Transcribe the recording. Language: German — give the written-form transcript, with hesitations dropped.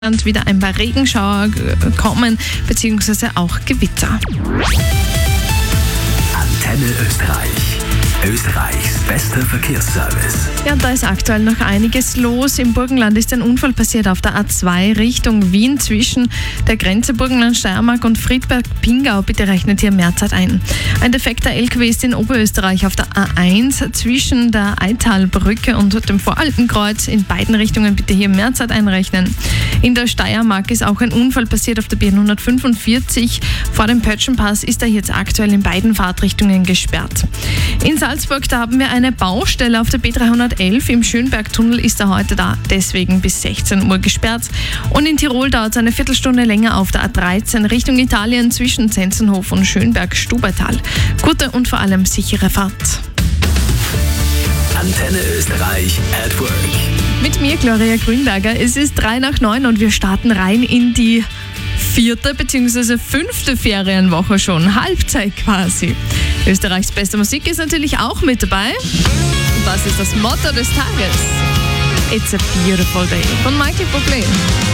Und wieder ein paar Regenschauer kommen, beziehungsweise auch Gewitter. Antenne Österreich. Österreichs bester Verkehrsservice. Ja, da ist aktuell noch einiges los. Im Burgenland ist ein Unfall passiert auf der A2 Richtung Wien zwischen der Grenze Burgenland-Steiermark und Friedberg-Pingau. Bitte rechnet hier mehr Zeit ein. Ein defekter LKW ist in Oberösterreich auf der A1 zwischen der Eitalbrücke und dem Voralpenkreuz. In beiden Richtungen bitte hier mehr Zeit einrechnen. In der Steiermark ist auch ein Unfall passiert auf der B145. Vor dem Pötschenpass ist er jetzt aktuell in beiden Fahrtrichtungen gesperrt. In Salzburg, da haben wir eine Baustelle auf der B311. Im Schönbergtunnel ist er heute da, deswegen bis 16 Uhr gesperrt. Und in Tirol dauert es eine Viertelstunde länger auf der A13 Richtung Italien zwischen Zenzenhof und Schönberg-Stubaital. Gute und vor allem sichere Fahrt. Antenne Österreich at Work. Mit mir, Gloria Grünberger. Es ist 8:03 und wir starten rein in die 4. bzw. 5. Ferienwoche schon. Halbzeit quasi. Österreichs beste Musik ist natürlich auch mit dabei. Und das ist das Motto des Tages. It's a beautiful day von Michael Bublé.